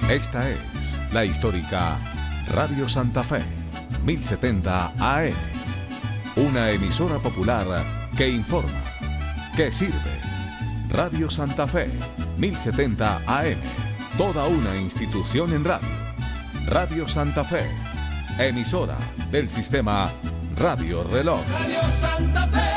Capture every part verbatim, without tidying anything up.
Esta es la histórica Radio Santa Fe, mil setenta A M. Una emisora popular que informa, que sirve. Radio Santa Fe, mil setenta A M. Toda una institución en radio. Radio Santa Fe, emisora del sistema Radio Reloj. Radio Santa Fe,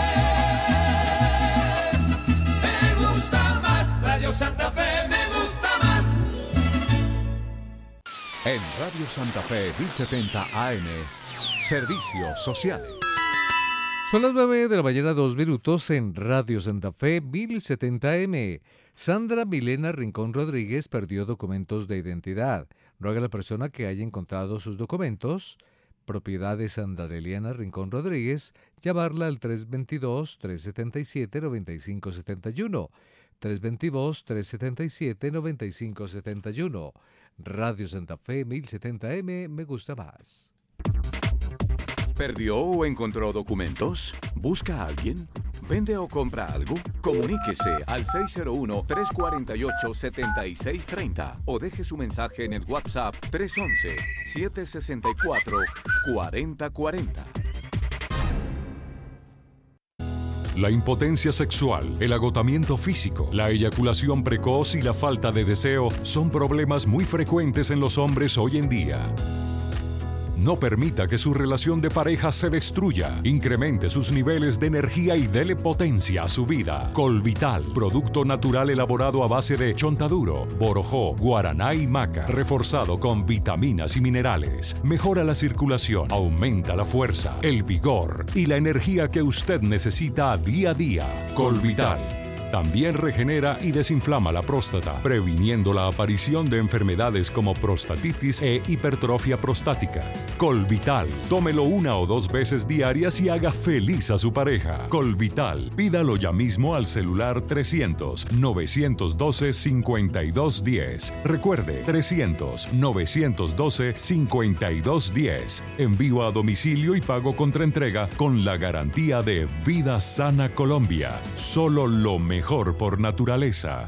me gusta más. Radio Santa Fe, me gusta más. En Radio Santa Fe mil setenta A M, servicios sociales. Son las nueve de la mañana, dos minutos en Radio Santa Fe mil setenta A M. Sandra Milena Rincón Rodríguez perdió documentos de identidad. Ruega a la persona que haya encontrado sus documentos, propiedad de Sandra Liliana Rincón Rodríguez, llamarla al tres dos dos, tres siete siete, nueve cinco siete uno. tres dos dos, tres siete siete, nueve cinco siete uno. Radio Santa Fe mil setenta A M, me gusta más. ¿Perdió o encontró documentos? ¿Busca a alguien? ¿Vende o compra algo? Comuníquese al seis cero uno, tres cuatro ocho, siete seis tres cero o deje su mensaje en el WhatsApp tres uno uno, siete seis cuatro, cuatro cero cuatro cero. La impotencia sexual, el agotamiento físico, la eyaculación precoz y la falta de deseo son problemas muy frecuentes en los hombres hoy en día. No permita que su relación de pareja se destruya. Incremente sus niveles de energía y dele potencia a su vida. Colvital, producto natural elaborado a base de chontaduro, borojó, guaraná y maca, reforzado con vitaminas y minerales. Mejora la circulación, aumenta la fuerza, el vigor y la energía que usted necesita día a día. Colvital. También regenera y desinflama la próstata, previniendo la aparición de enfermedades como prostatitis e hipertrofia prostática. Colvital, tómelo una o dos veces diarias y haga feliz a su pareja. Colvital, pídalo ya mismo al celular trescientos, novecientos doce, cincuenta y dos diez. Recuerde, trescientos, novecientos doce, cincuenta y dos diez. Envío a domicilio y pago contra entrega con la garantía de Vida Sana Colombia. Solo lo mejor. Mejor por naturaleza.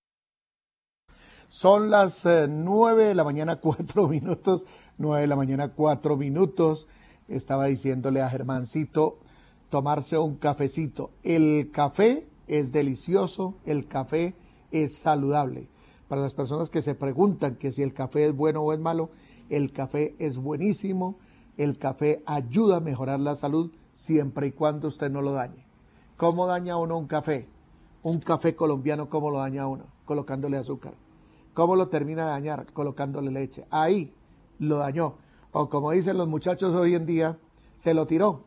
Son las eh, nueve de la mañana, cuatro minutos. nueve de la mañana, cuatro minutos. Estaba diciéndole a Germancito tomarse un cafecito. El café es delicioso, el café es saludable. Para las personas que se preguntan que si el café es bueno o es malo, el café es buenísimo. El café ayuda a mejorar la salud siempre y cuando usted no lo dañe. ¿Cómo daña uno un café? Un café colombiano, ¿cómo lo daña uno? Colocándole azúcar. ¿Cómo lo termina de dañar? Colocándole leche. Ahí lo dañó. O como dicen los muchachos hoy en día, se lo tiró.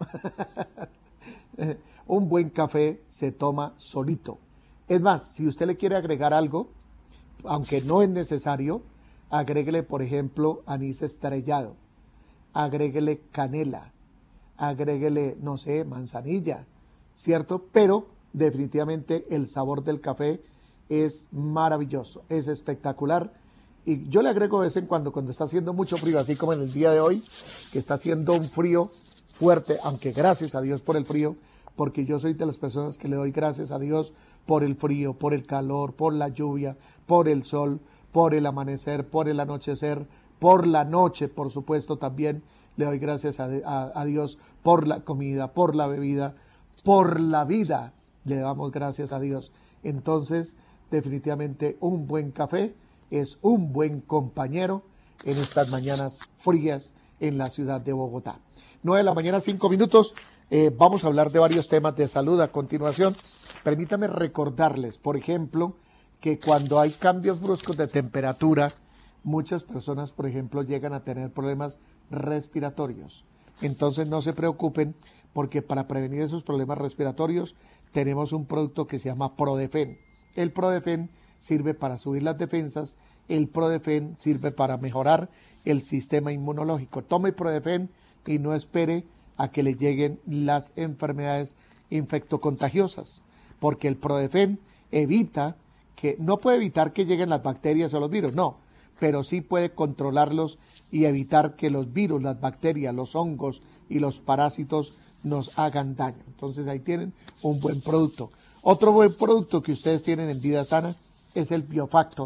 Un buen café se toma solito. Es más, si usted le quiere agregar algo, aunque no es necesario, agréguele, por ejemplo, anís estrellado. Agréguele canela. Agréguele, no sé, manzanilla, ¿cierto? Pero definitivamente el sabor del café es maravilloso, es espectacular. Y yo le agrego de vez en cuando, cuando está haciendo mucho frío, así como en el día de hoy, que está haciendo un frío fuerte, aunque gracias a Dios por el frío, porque yo soy de las personas que le doy gracias a Dios por el frío, por el calor, por la lluvia, por el sol, por el amanecer, por el anochecer, por la noche, por supuesto también le doy gracias a, a, a Dios por la comida, por la bebida, por la vida. Le damos gracias a Dios. Entonces, definitivamente un buen café es un buen compañero en estas mañanas frías en la ciudad de Bogotá. nueve de la mañana, cinco minutos. Eh, vamos a hablar de varios temas de salud a continuación. Permítame recordarles, por ejemplo, que cuando hay cambios bruscos de temperatura, muchas personas, por ejemplo, llegan a tener problemas respiratorios. Entonces, no se preocupen, porque para prevenir esos problemas respiratorios tenemos un producto que se llama Prodefen. El Prodefen sirve para subir las defensas, el Prodefen sirve para mejorar el sistema inmunológico. Tome Prodefen y no espere a que le lleguen las enfermedades infectocontagiosas, porque el Prodefen evita que, no puede evitar que lleguen las bacterias o los virus, no, pero sí puede controlarlos y evitar que los virus, las bacterias, los hongos y los parásitos nos hagan daño. Entonces ahí tienen un buen producto. Otro buen producto que ustedes tienen en Vida Sana es el Biofactor.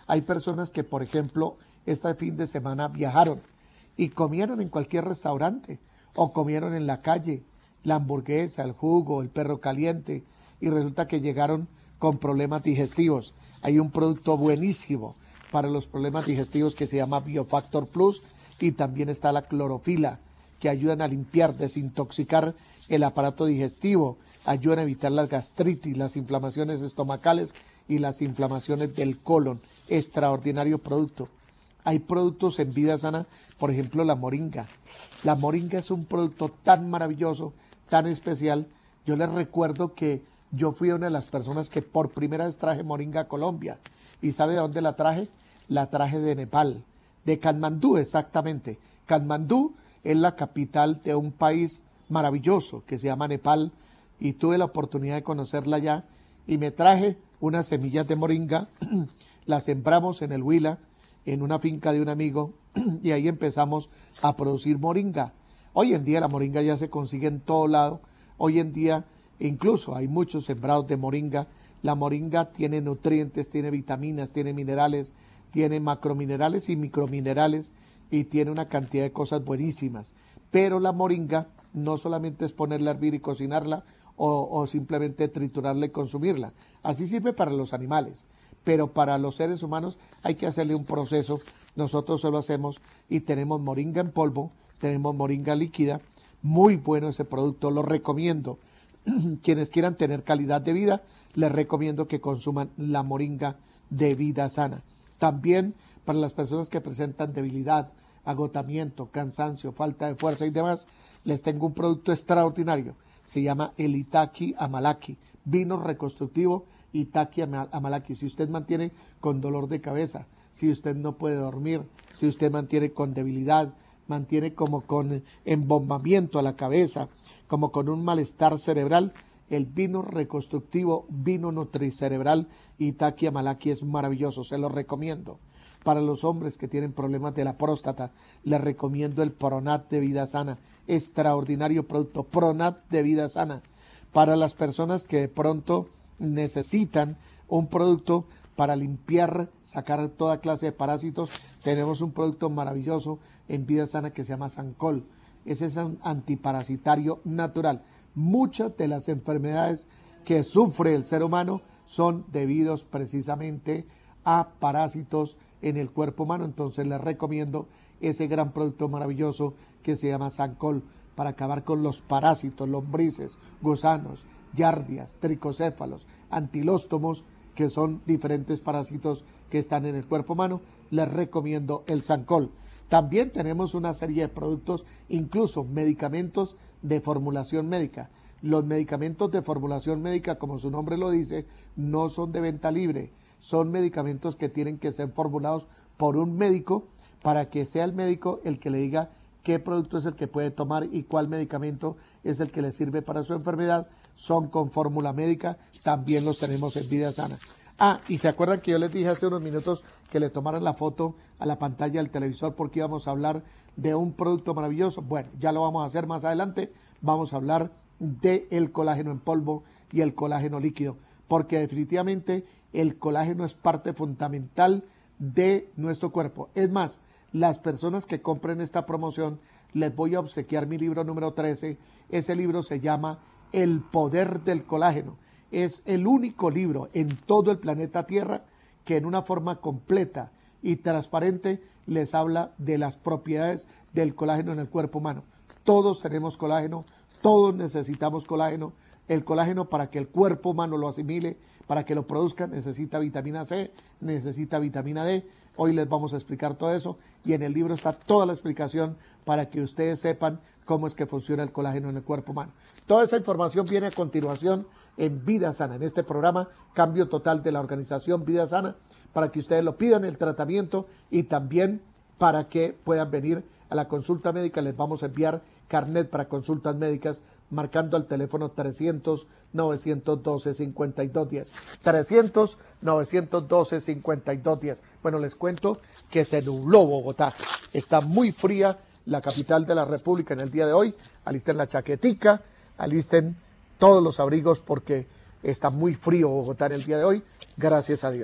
Hay personas que, por ejemplo, este fin de semana viajaron y comieron en cualquier restaurante o comieron en la calle la hamburguesa, el jugo, el perro caliente, y resulta que llegaron con problemas digestivos. Hay un producto buenísimo para los problemas digestivos que se llama Biofactor Plus, y también está la clorofila, que ayudan a limpiar, desintoxicar el aparato digestivo, ayudan a evitar las gastritis, las inflamaciones estomacales y las inflamaciones del colon. Extraordinario producto. Hay productos en Vida Sana, por ejemplo la moringa. La moringa es un producto tan maravilloso, tan especial. Yo les recuerdo que yo fui una de las personas que por primera vez traje moringa a Colombia. ¿Y sabe de dónde la traje? La traje de Nepal, de Katmandú exactamente. Katmandú es la capital de un país maravilloso que se llama Nepal, y tuve la oportunidad de conocerla allá y me traje unas semillas de moringa, las sembramos en el Huila, en una finca de un amigo, y ahí empezamos a producir moringa. Hoy en día la moringa ya se consigue en todo lado. Hoy en día incluso hay muchos sembrados de moringa. La moringa tiene nutrientes, tiene vitaminas, tiene minerales, tiene macrominerales y microminerales, y tiene una cantidad de cosas buenísimas. Pero la moringa no solamente es ponerla a hervir y cocinarla o, o simplemente triturarla y consumirla. Así sirve para los animales, pero para los seres humanos hay que hacerle un proceso. Nosotros solo hacemos y tenemos moringa en polvo, tenemos moringa líquida. Muy bueno ese producto, lo recomiendo. Quienes quieran tener calidad de vida, les recomiendo que consuman la moringa de Vida Sana. También para las personas que presentan debilidad, agotamiento, cansancio, falta de fuerza y demás, les tengo un producto extraordinario. Se llama el Itaki Amalaki, vino reconstructivo Itaki Amalaki. Si usted mantiene con dolor de cabeza, si usted no puede dormir, si usted mantiene con debilidad, mantiene como con embombamiento a la cabeza, como con un malestar cerebral, el vino reconstructivo, vino nutricerebral Itaki Amalaki es maravilloso, se lo recomiendo. Para los hombres que tienen problemas de la próstata, les recomiendo el Pronat de Vida Sana, extraordinario producto, Pronat de Vida Sana. Para las personas que de pronto necesitan un producto para limpiar, sacar toda clase de parásitos, tenemos un producto maravilloso en Vida Sana que se llama Sancol. Ese es un antiparasitario natural. Muchas de las enfermedades que sufre el ser humano son debidos precisamente a parásitos en el cuerpo humano. Entonces les recomiendo ese gran producto maravilloso que se llama Sancol para acabar con los parásitos, lombrices, gusanos, yardias, tricocéfalos, antilóstomos, que son diferentes parásitos que están en el cuerpo humano. Les recomiendo el Sancol. También tenemos una serie de productos, incluso medicamentos de formulación médica. Los medicamentos de formulación médica, como su nombre lo dice, no son de venta libre. Son medicamentos que tienen que ser formulados por un médico para que sea el médico el que le diga qué producto es el que puede tomar y cuál medicamento es el que le sirve para su enfermedad. Son con fórmula médica, también los tenemos en Vida Sana. Ah, y se acuerdan que yo les dije hace unos minutos que le tomaran la foto a la pantalla del televisor porque íbamos a hablar de un producto maravilloso. Bueno, ya lo vamos a hacer más adelante. Vamos a hablar del colágeno en polvo y el colágeno líquido, porque definitivamente el colágeno es parte fundamental de nuestro cuerpo. Es más, las personas que compren esta promoción, les voy a obsequiar mi libro número trece. Ese libro se llama El Poder del Colágeno. Es el único libro en todo el planeta Tierra que en una forma completa y transparente les habla de las propiedades del colágeno en el cuerpo humano. Todos tenemos colágeno, todos necesitamos colágeno. El colágeno, para que el cuerpo humano lo asimile, para que lo produzca, necesita vitamina C, necesita vitamina D. Hoy les vamos a explicar todo eso y en el libro está toda la explicación para que ustedes sepan cómo es que funciona el colágeno en el cuerpo humano. Toda esa información viene a continuación en Vida Sana, en este programa Cambio Total de la organización Vida Sana, para que ustedes lo pidan el tratamiento y también para que puedan venir a la consulta médica. Les vamos a enviar carnet para consultas médicas marcando al teléfono trescientos, novecientos doce, cincuenta y dos diez. trescientos, novecientos doce, cincuenta y dos diez. Bueno, les cuento que se nubló Bogotá. Está muy fría la capital de la República en el día de hoy. Alisten la chaquetica, alisten todos los abrigos porque está muy frío Bogotá en el día de hoy, gracias a Dios.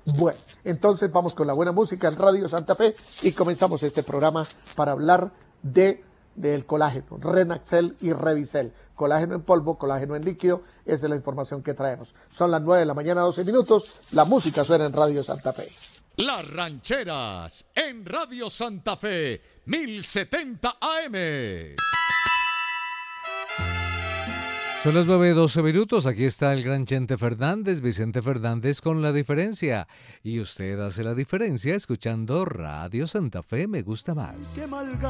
Bueno, entonces vamos con la buena música en Radio Santa Fe y comenzamos este programa para hablar de del colágeno, Renaxel y Revicel. Colágeno en polvo, colágeno en líquido, esa es la información que traemos. Son las nueve de la mañana, doce minutos, la música suena en Radio Santa Fe. Las rancheras en Radio Santa Fe, mil setenta A M. Son las nueve y doce minutos, aquí está el gran Chente Fernández, Vicente Fernández con La Diferencia. Y usted hace la diferencia escuchando Radio Santa Fe, me gusta más.